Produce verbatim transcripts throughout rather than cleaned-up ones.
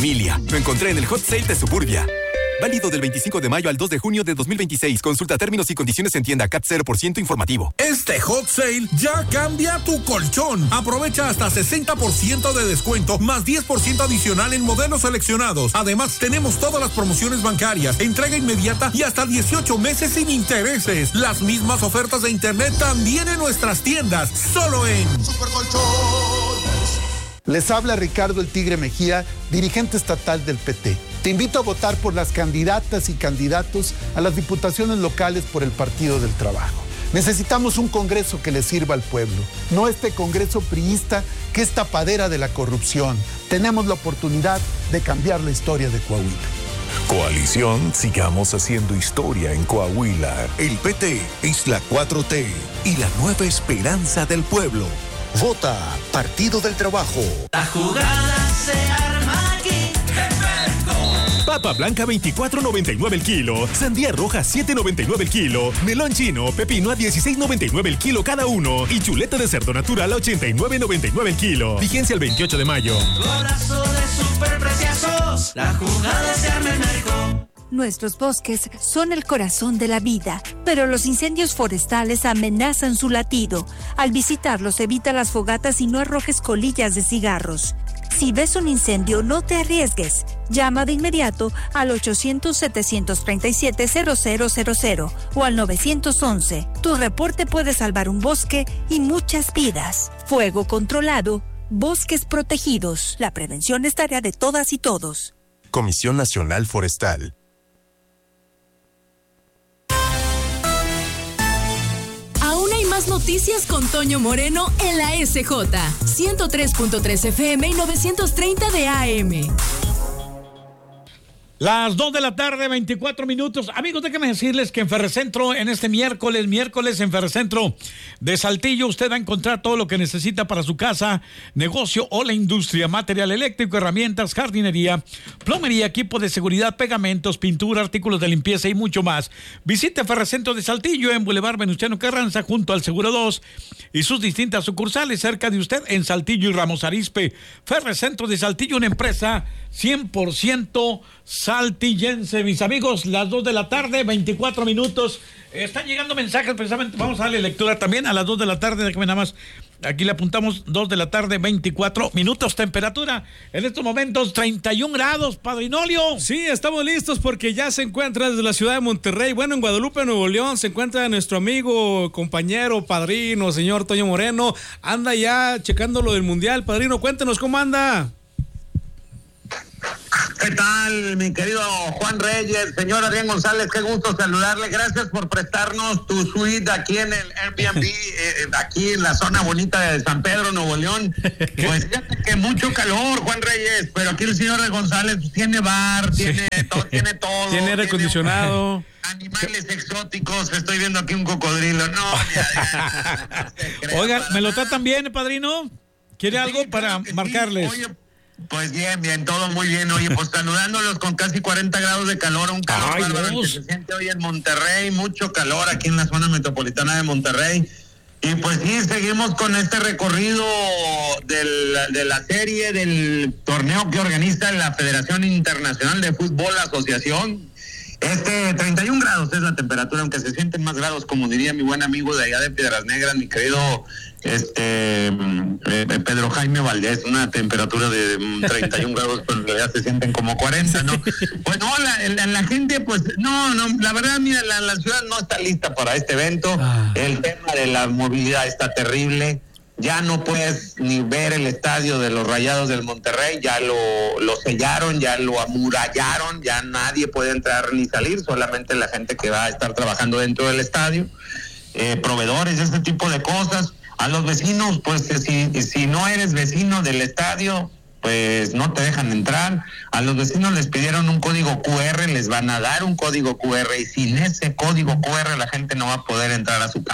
Familia, lo encontré en el Hot Sale de Suburbia. Válido del veinticinco de mayo al dos de junio de dos mil veintiséis. Consulta términos y condiciones en tienda. C A T cero por ciento informativo. Este Hot Sale ya cambia tu colchón. Aprovecha hasta sesenta por ciento de descuento más diez por ciento adicional en modelos seleccionados. Además, tenemos todas las promociones bancarias, entrega inmediata y hasta dieciocho meses sin intereses. Las mismas ofertas de internet también en nuestras tiendas. Solo en Supercolchón. Les habla Ricardo el Tigre Mejía, dirigente estatal del P T. Te invito a votar por las candidatas y candidatos a las diputaciones locales por el Partido del Trabajo. Necesitamos un Congreso que le sirva al pueblo, no este Congreso priista que es tapadera de la corrupción. Tenemos la oportunidad de cambiar la historia de Coahuila. Coalición, sigamos haciendo historia en Coahuila. El P T es la cuatro T y la nueva esperanza del pueblo. Vota Partido del Trabajo. La jugada se arma aquí en Merco. Papa blanca veinticuatro noventa y nueve el kilo, sandía roja siete noventa y nueve el kilo, melón chino, pepino a dieciséis noventa y nueve el kilo cada uno y chuleta de cerdo natural a ochenta y nueve noventa y nueve el kilo. Vigencia el veintiocho de mayo. Golazo de superpreciosos. La jugada se arma en Merco. Nuestros bosques son el corazón de la vida, pero los incendios forestales amenazan su latido. Al visitarlos, evita las fogatas y no arrojes colillas de cigarros. Si ves un incendio, no te arriesgues. Llama de inmediato al ochocientos, setecientos treinta y siete, cero cero cero cero o al nueve once. Tu reporte puede salvar un bosque y muchas vidas. Fuego controlado, bosques protegidos. La prevención es tarea de todas y todos. Comisión Nacional Forestal. Más noticias con Toño Moreno en la S J ciento tres punto tres F M y novecientos treinta de A M. Las dos de la tarde, veinticuatro minutos. Amigos, déjenme decirles que en Ferrecentro, en este miércoles, miércoles en Ferrecentro de Saltillo, usted va a encontrar todo lo que necesita para su casa, negocio o la industria, material eléctrico, herramientas, jardinería, plomería, equipo de seguridad, pegamentos, pintura, artículos de limpieza y mucho más. Visite Ferrecentro de Saltillo en Boulevard Venustiano Carranza, junto al Seguro dos y sus distintas sucursales cerca de usted en Saltillo y Ramos Arizpe. Ferrecentro de Saltillo, una empresa cien por ciento saltillense. Mis amigos, las dos de la tarde, veinticuatro minutos. Están llegando mensajes, precisamente, vamos a darle lectura también a las dos de la tarde, déjame nada más, aquí le apuntamos, dos de la tarde, veinticuatro minutos, temperatura en estos momentos treinta y un grados, Padrinolio. Sí, estamos listos porque ya se encuentra desde la ciudad de Monterrey, bueno, en Guadalupe, Nuevo León, se encuentra nuestro amigo, compañero, padrino, señor Toño Moreno, anda ya checando lo del Mundial. Padrino, cuéntenos cómo anda. ¿Qué tal, mi querido Juan Reyes? Señor Adrián González, qué gusto saludarle. Gracias por prestarnos tu suite aquí en el Airbnb, eh, aquí en la zona bonita de San Pedro, Nuevo León. Pues fíjate que mucho calor, Juan Reyes, pero aquí el señor González tiene bar, tiene todo, tiene todo. Tiene aire acondicionado. Animales exóticos, estoy viendo aquí un cocodrilo. No, ya, ya, oiga, ¿me lo tratan bien, padrino? ¿Quiere sí, algo para marcarles? Sí. Oye, pues bien, bien, todo muy bien. Oye, pues saludándolos con casi cuarenta grados de calor, un calor Ay, bárbaro que se siente hoy en Monterrey, mucho calor aquí en la zona metropolitana de Monterrey. Y pues sí, seguimos con este recorrido del, de la serie del torneo que organiza la Federación Internacional de Fútbol Asociación. Este, treinta y un grados es la temperatura, aunque se sienten más grados, como diría mi buen amigo de allá de Piedras Negras, mi querido este eh, Pedro Jaime Valdés, una temperatura de treinta y un grados, pero en realidad se sienten como cuarenta, ¿no? Pues no, la, la, la gente, pues, no, no, la verdad, mira, la, la ciudad no está lista para este evento, ah. El tema de la movilidad está terrible. Ya no puedes ni ver el estadio de los Rayados del Monterrey, ya lo, lo sellaron, ya lo amurallaron, ya nadie puede entrar ni salir, solamente la gente que va a estar trabajando dentro del estadio, eh, proveedores, este tipo de cosas. A los vecinos, pues si, si no eres vecino del estadio, pues no te dejan entrar. A los vecinos les pidieron un código cu erre, les van a dar un código cu erre y sin ese código cu erre la gente no va a poder entrar a su casa.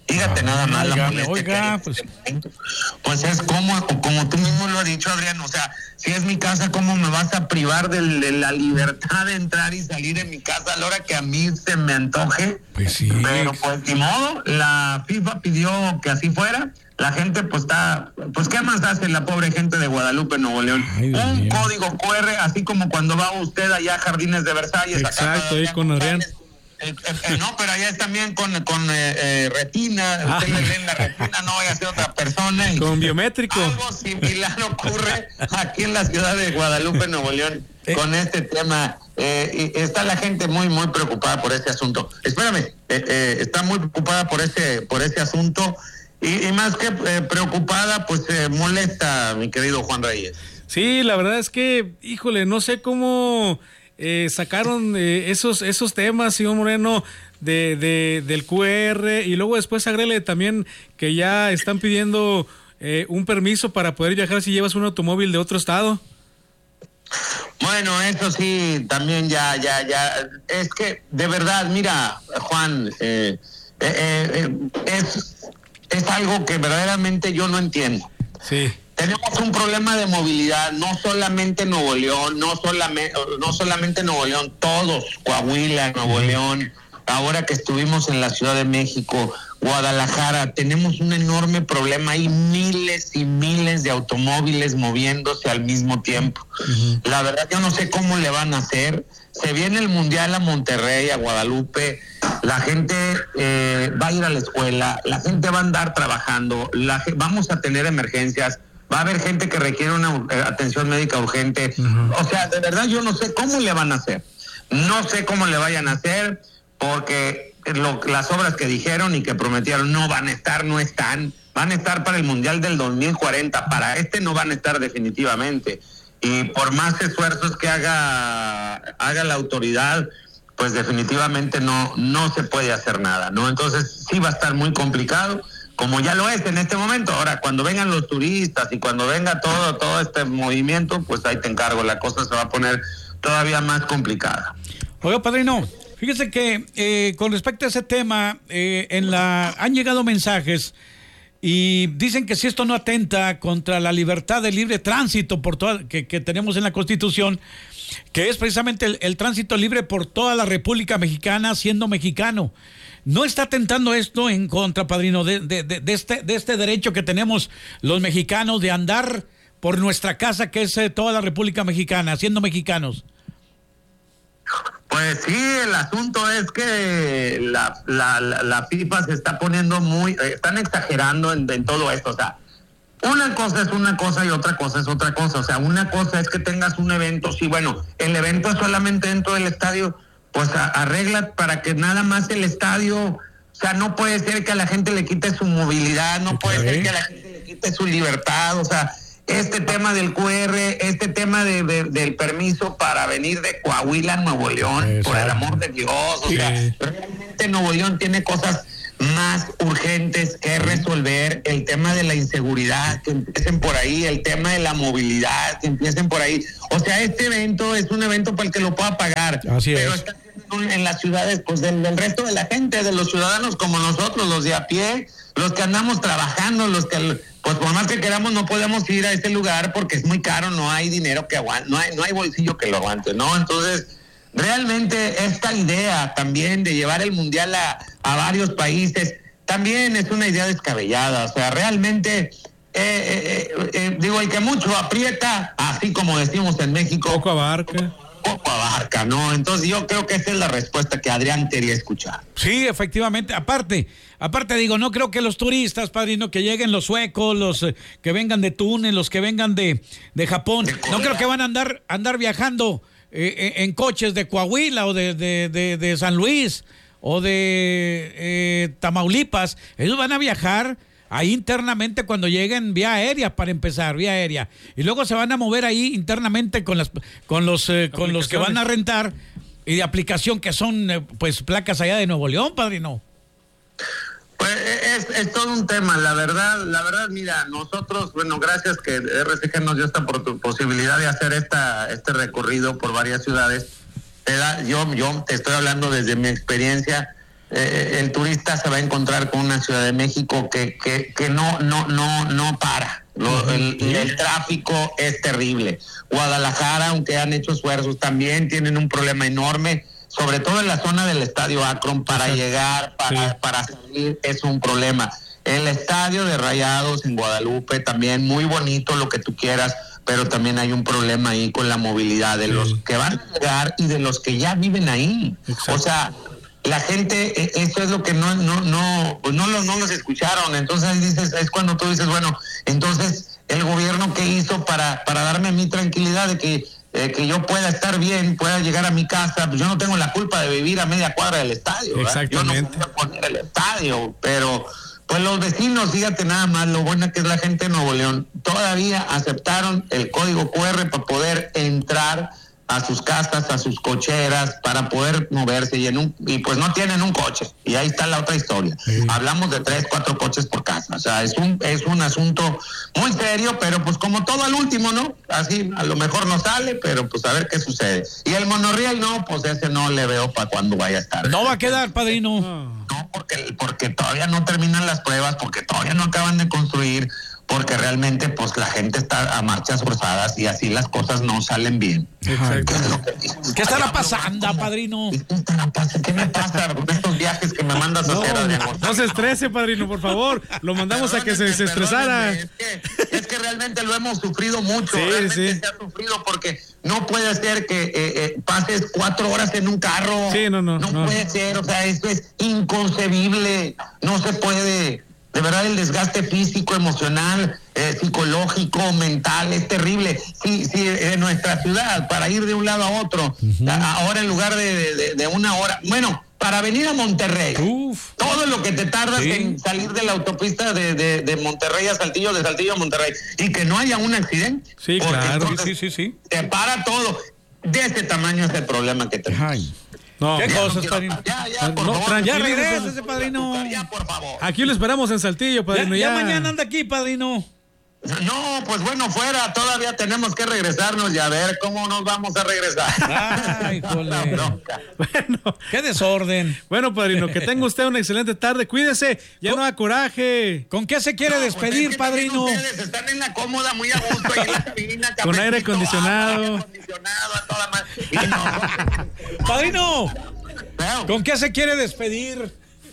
Fíjate, ah, nada más la molestia. Oiga, pues... pues es como, como tú mismo lo has dicho, Adrián, o sea, si es mi casa, ¿cómo me vas a privar de, de la libertad de entrar y salir de mi casa a la hora que a mí se me antoje? Pues sí. Pero pues ni modo, la FIFA pidió que así fuera. La gente pues está, pues ¿qué más hace la pobre gente de Guadalupe, Nuevo León? Ay, un mío. Código cu erre, así como cuando va usted allá a Jardines de Versalles. Exacto, ahí con Adrián. Eh, eh, no, pero allá es también con, con eh, eh, retina, ah. Usted le leen la retina, no vaya a ser otra persona. Y con biométrico. Algo similar ocurre aquí en la ciudad de Guadalupe, Nuevo León, eh. con este tema. Eh, y está la gente muy, muy preocupada por ese asunto. Espérame, eh, eh, está muy preocupada por ese, por ese asunto y, y más que eh, preocupada, pues eh, molesta, mi querido Juan Reyes. Sí, la verdad es que, híjole, no sé cómo... Eh, sacaron eh, esos esos temas, señor Moreno, de, de del cu erre y luego después agrégale también que ya están pidiendo eh, un permiso para poder viajar si llevas un automóvil de otro estado. Bueno, eso sí, también ya, ya, ya, es que de verdad, mira, Juan, eh, eh, eh, es, es algo que verdaderamente yo no entiendo. Sí. Tenemos un problema de movilidad, no solamente Nuevo León, no solamente, no solamente Nuevo León, todos, Coahuila, Nuevo León, ahora que estuvimos en la Ciudad de México, Guadalajara, tenemos un enorme problema, hay miles y miles de automóviles moviéndose al mismo tiempo. Uh-huh. La verdad yo no sé cómo le van a hacer, se viene el Mundial a Monterrey, a Guadalupe, la gente eh, va a ir a la escuela, la gente va a andar trabajando, la, vamos a tener emergencias, va a haber gente que requiere una eh, atención médica urgente. Uh-huh. O sea, de verdad yo no sé cómo le van a hacer. No sé cómo le vayan a hacer, porque lo, las obras que dijeron y que prometieron no van a estar, no están. Van a estar para el Mundial del dos mil cuarenta. Para este no van a estar definitivamente. Y por más esfuerzos que haga, haga la autoridad, pues definitivamente no, no se puede hacer nada, ¿no? Entonces sí va a estar muy complicado, como ya lo es en este momento. Ahora, cuando vengan los turistas y cuando venga todo todo este movimiento, pues ahí te encargo, la cosa se va a poner todavía más complicada. Oiga, padrino, fíjese que eh, con respecto a ese tema, eh, en la han llegado mensajes y dicen que si esto no atenta contra la libertad de libre tránsito por toda, que, que tenemos en la Constitución, que es precisamente el, el tránsito libre por toda la República Mexicana siendo mexicano. ¿No está atentando esto en contra, padrino, de, de, de, de, este, de este derecho que tenemos los mexicanos de andar por nuestra casa, que es eh, toda la República Mexicana, siendo mexicanos? Pues sí, el asunto es que la, la, la, la FIFA se está poniendo muy, eh, están exagerando en, en todo esto, o sea, una cosa es una cosa y otra cosa es otra cosa, o sea, una cosa es que tengas un evento, sí, bueno, el evento es solamente dentro del estadio, pues a, arregla para que nada más el estadio, o sea, no puede ser que a la gente le quite su movilidad, no puede ser que a la gente le quite su libertad, o sea, este tema del cu erre, este tema de, de, del permiso para venir de Coahuila a Nuevo León, exacto, por el amor de Dios, o sí, sea, realmente Nuevo León tiene cosas más urgentes que resolver, el tema de la inseguridad, que empiecen por ahí, el tema de la movilidad, que empiecen por ahí, o sea, este evento es un evento para el que lo pueda pagar, así pero es. Está en las ciudades, pues del, del resto de la gente, de los ciudadanos como nosotros, los de a pie, los que andamos trabajando, los que, pues por más que queramos no podemos ir a ese lugar porque es muy caro, no hay dinero que aguante, no hay, no hay bolsillo que lo aguante, ¿no? Entonces, realmente esta idea también de llevar el mundial a, a varios países, también es una idea descabellada, o sea, realmente, eh, eh, eh, digo, el que mucho aprieta, así como decimos en México, poco abarca. Poco abarca, ¿no? Entonces yo creo que esa es la respuesta que Adrián quería escuchar. Sí, efectivamente. Aparte, aparte digo, no creo que los turistas, padrino, que lleguen los suecos, los eh, que vengan de Túnez, los que vengan de, de Japón, de no creo que van a andar, andar viajando eh, en coches de Coahuila o de, de, de, de San Luis o de eh, Tamaulipas. Ellos van a viajar ahí internamente cuando lleguen vía aérea, para empezar, vía aérea, y luego se van a mover ahí internamente con las con los eh, con los que van a rentar y de aplicación, que son eh, pues placas allá de Nuevo León, padrino. Pues es, es todo un tema, la verdad, la verdad, mira, nosotros, bueno, gracias que R C G nos dio esta posibilidad de hacer esta este recorrido por varias ciudades. Yo yo te estoy hablando desde mi experiencia. eh, el turista se va a encontrar con una Ciudad de México que, que, que no, no, no, no para. Lo, el, el tráfico es terrible. Guadalajara, aunque han hecho esfuerzos, también tienen un problema enorme, sobre todo en la zona del Estadio Akron, para sí. llegar, para, sí. para salir, es un problema. El estadio de Rayados en Guadalupe también, muy bonito, lo que tú quieras, pero también hay un problema ahí con la movilidad de sí. los que van a llegar y de los que ya viven ahí. Exacto. O sea, la gente, eso es lo que no no no pues no, no los escucharon. Entonces dices, es cuando tú dices, bueno, entonces el gobierno ¿qué hizo para para darme a mí tranquilidad de que eh, que yo pueda estar bien, pueda llegar a mi casa? Pues yo no tengo la culpa de vivir a media cuadra del estadio. Exactamente. Yo no puedo poner el estadio, pero pues los vecinos, fíjate nada más, lo buena que es la gente de Nuevo León, todavía aceptaron el código cu erre para poder entrar a sus casas, a sus cocheras, para poder moverse, y en un y pues no tienen un coche, y ahí está la otra historia. Sí. Hablamos de tres, cuatro coches por casa, o sea, es un es un asunto muy serio, pero pues como todo al último, ¿no? Así, a lo mejor no sale, pero pues a ver qué sucede. Y el monorriel no, pues ese no le veo para cuando vaya a estar. No va a quedar, padrino. No, porque, porque todavía no terminan las pruebas, porque todavía no acaban de construir, porque realmente pues la gente está a marchas forzadas y así las cosas no salen bien. Exacto. ¿Qué, es lo que, ¿Qué estará pasando, padrino? ¿Qué me pasa con estos viajes que me mandas a no, hacer? No, no se estrese, padrino, por favor. Lo mandamos a que se desestresara. Es que, es que realmente lo hemos sufrido mucho. Sí, realmente sí. se ha sufrido porque no puede ser que eh, eh, pases cuatro horas en un carro. Sí, no, no. No, no. puede ser, o sea, esto es inconcebible. No se puede. De verdad, el desgaste físico, emocional, eh, psicológico, mental, es terrible. Sí, sí, en nuestra ciudad, para ir de un lado a otro, uh-huh. a, ahora en lugar de, de, de una hora, bueno, para venir a Monterrey, Uf. todo lo que te tardas sí. en salir de la autopista de, de, de Monterrey a Saltillo, de Saltillo a Monterrey, y que no haya un accidente. Sí, claro, sí, sí, sí. Te para todo. De este tamaño es el problema que tenemos. Ay. No, ¿qué ya cosas, no padrino? Ya, ya, por no, favor. Ya regresa ese padrino. Ya, por favor. Aquí lo esperamos en Saltillo, padrino. Ya, ya, ya mañana anda aquí, padrino. No, pues bueno, fuera, todavía tenemos que regresarnos y a ver cómo nos vamos a regresar. Ay, jole. Bueno, qué desorden. Bueno, padrino, que tenga usted una excelente tarde. Cuídese, ya ¿Con, no da coraje. ¿Con qué se quiere no, despedir, pues padrino? Ustedes están en la cómoda, muy a gusto, ahí en la cabina. Con aire acondicionado. Aire acondicionado, a toda más. Y no. Padrino, ¿con qué se quiere despedir?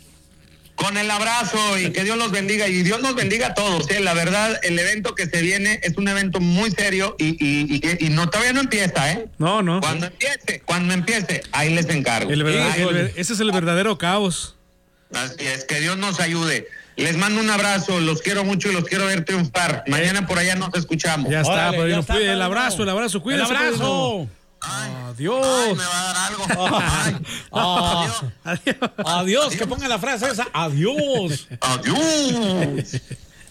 Con el abrazo y que Dios los bendiga, y Dios nos bendiga a todos, ¿eh? La verdad, el evento que se viene es un evento muy serio y, y, y, y no todavía no empieza, ¿eh? No, no. Cuando empiece, cuando empiece, ahí les encargo. El verdad, el, el, ese es el verdadero caos. Así es, que Dios nos ayude. Les mando un abrazo, los quiero mucho y los quiero ver triunfar. Mañana por allá nos escuchamos. Ya está, Órale, padrino. Ya está, padrino. El abrazo, el abrazo, cuídense. El abrazo. Ay, adiós. Ay, me va a dar algo. Ay, ah, adiós. Adiós. Adiós. Que ponga la frase esa. Adiós. Adiós.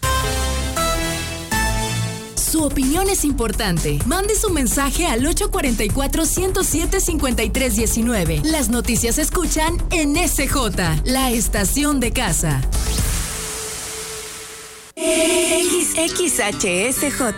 Su opinión es importante. Mande su mensaje al ocho cuatro cuatro, uno cero siete, cinco tres uno nueve. Las noticias se escuchan en S J, la estación de casa. X H S J.